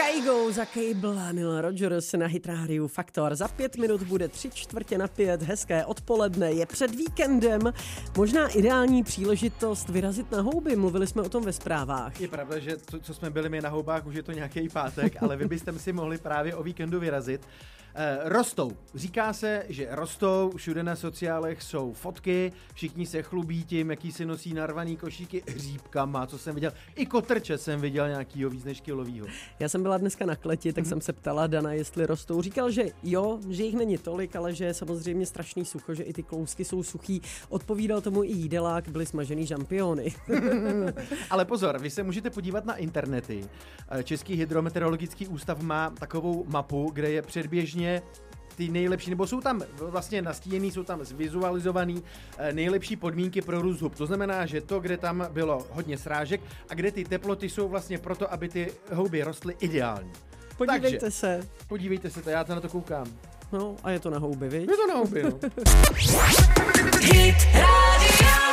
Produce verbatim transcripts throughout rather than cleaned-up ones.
Kygo za Cable, Nile Rodgers na Hit Radio Faktor. Za pět minut bude tři čtvrtě na pět, hezké odpoledne, je před víkendem. Možná ideální příležitost vyrazit na houby, mluvili jsme o tom ve zprávách. Je pravda, že to, co jsme byli my na houbách, už je to nějaký pátek, ale vy byste si mohli právě o víkendu vyrazit. Eh, rostou. Říká se, že rostou, všude na sociálech jsou fotky, všichni se chlubí tím, jaký si nosí narvaný košíky hříbkama, co jsem viděl. I kotrče jsem viděl nějakýho víc než kilovýho. Já jsem byla dneska na kleti, tak mm-hmm. jsem se ptala Dana, jestli rostou. Říkal, že jo, že jich není tolik, ale že je samozřejmě strašný sucho, že i ty klousky jsou suchý. Odpovídal tomu i jídelák, byly smažený žampiony. Ale pozor, vy se můžete podívat na internety. Český hydrometeorologický ústav má takovou mapu, kde je předběžně ty nejlepší, nebo jsou tam vlastně nastíněný, jsou tam zvizualizovaný nejlepší podmínky pro růst hub. To znamená, že to, kde tam bylo hodně srážek a kde ty teploty jsou vlastně proto, aby ty houby rostly ideální. Podívejte Takže, se. Podívejte se, to já to na to koukám. No a je to na houby, viď? Je to na houby, no. Hit Radio.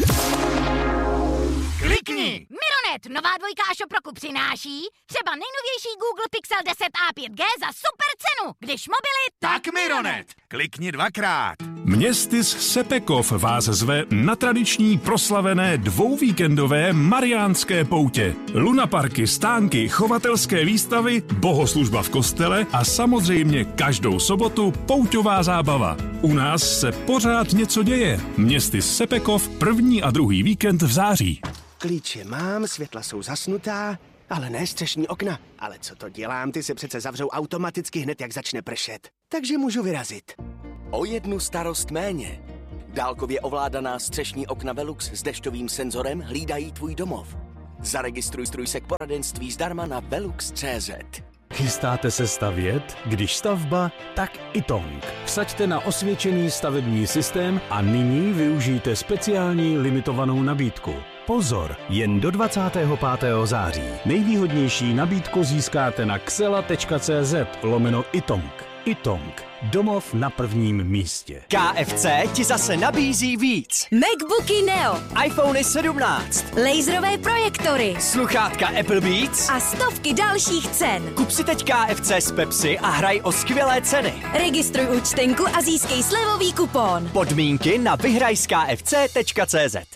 Klikni! Mironet, nová dvojka Ashoproku přináší třeba nejnovější Google Pixel deset a pět G za super cenu. Když mobily, tak, tak Mironet. Klikni dvakrát. Městys Sepekov vás zve na tradiční proslavené dvouvíkendové mariánské poutě. Lunaparky, stánky, chovatelské výstavy, bohoslužba v kostele a samozřejmě každou sobotu pouťová zábava. U nás se pořád něco děje. Městys Sepekov první a druhý víkend v září. Klíče mám, světla jsou zasnutá, ale ne střešní okna. Ale co to dělám, ty se přece zavřou automaticky hned, jak začne pršet. Takže můžu vyrazit. O jednu starost méně. Dálkově ovládaná střešní okna Velux s dešťovým senzorem hlídají tvůj domov. Zaregistruj se k poradenství zdarma na velux tečka cé zet. Chystáte se stavět? Když stavba, tak Itong. Vsaďte na osvědčený stavební systém a nyní využijte speciální limitovanou nabídku. Pozor, jen do dvacátého pátého září. Nejvýhodnější nabídku získáte na xela tečka cé zet lomeno Itong. Itong. Domov na prvním místě. K F C ti zase nabízí víc. MacBooky Neo, iPhone sedmnáct, laserové projektory, sluchátka Apple Beats a stovky dalších cen. Kup si teď K F C z Pepsi a hraj o skvělé ceny. Registruj účtenku a získej slevový kupon. Podmínky na vyhraj z K F C tečka cé zet.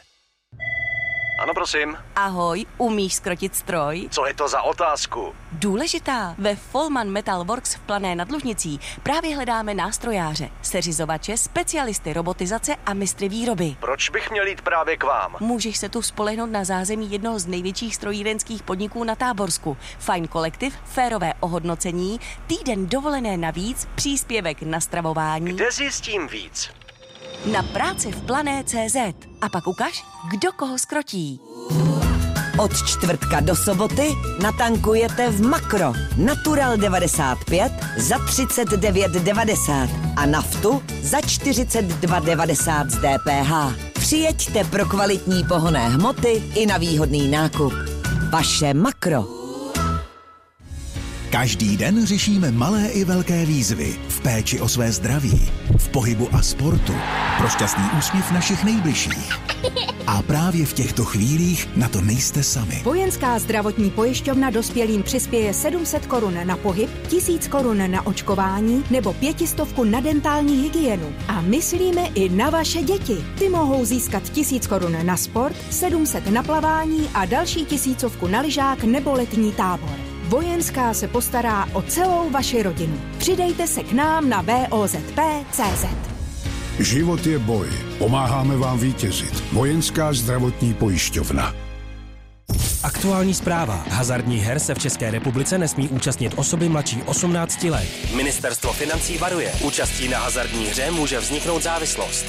Ano, prosím. Ahoj, umíš zkrotit stroj? Co je to za otázku? Důležitá. Ve Folman Metal Works v Plané nad Lužnicí právě hledáme nástrojáře, seřizovače, specialisty robotizace a mistry výroby. Proč bych měl jít právě k vám? Můžeš se tu spolehnout na zázemí jednoho z největších strojírenských podniků na Táborsku. Fajn kolektiv, férové ohodnocení, týden dovolené navíc, příspěvek na stravování. Kde zjistím víc? Na práci v Plané tečka cé zet. A pak ukaž, kdo koho skrotí. Od čtvrtka do soboty natankujete v Makro. Natural devadesát pět za třicet devět devadesát a naftu za čtyřicet dva devadesát z D P H. Přijeďte pro kvalitní pohonné hmoty i na výhodný nákup. Vaše Makro. Každý den řešíme malé i velké výzvy v péči o své zdraví, v pohybu a sportu, pro šťastný úsměv našich nejbližších. A právě v těchto chvílích na to nejste sami. Vojenská zdravotní pojišťovna dospělým přispěje sedm set korun na pohyb, tisíc korun na očkování nebo pětistovku na dentální hygienu. A myslíme i na vaše děti. Ty mohou získat tisíc korun na sport, sedm set na plavání a další tisícovku na lyžák nebo letní tábor. Vojenská se postará o celou vaši rodinu. Přidejte se k nám na V O Z P tečka cé zet. Život je boj. Pomáháme vám vítězit. Vojenská zdravotní pojišťovna. Aktuální zpráva. Hazardních her se v České republice nesmí účastnit osoby mladší osmnácti let. Ministerstvo financí varuje. Účastí na hazardní hře může vzniknout závislost.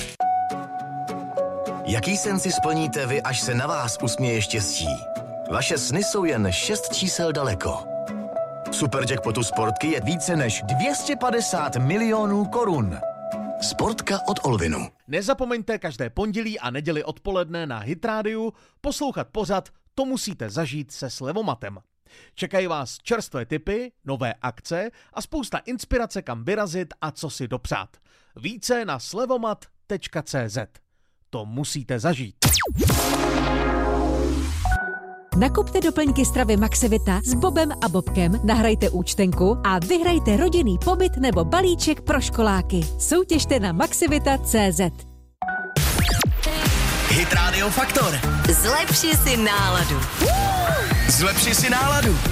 Jaký sen si splníte vy, až se na vás usměje štěstí? Vaše sny jsou jen šest čísel daleko. Superjackpotu Sportky je více než dvě stě padesát milionů korun. Sportka od Olvinu. Nezapomeňte každé pondělí a neděli odpoledne na Hit Radio poslouchat pořad To musíte zažít se Slevomatem. Čekají vás čerstvé tipy, nové akce a spousta inspirace, kam vyrazit a co si dopřát. Více na slevomat tečka cé zet. To musíte zažít. Nakupte doplňky stravy Maxivita s Bobem a Bobkem, nahrajte účtenku a vyhrajte rodinný pobyt nebo balíček pro školáky. Soutěžte na maxivita tečka cé zet. Hit Radio Faktor. Zlepši si náladu. Zlepši si náladu.